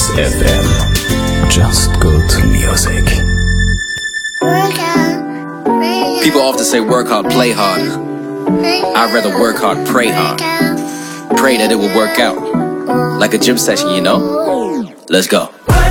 Mix FM. Just good music. People often say work hard, play hard. I'd rather work hard, pray hard. Pray that it will work out. Like a gym session, you know? Let's go.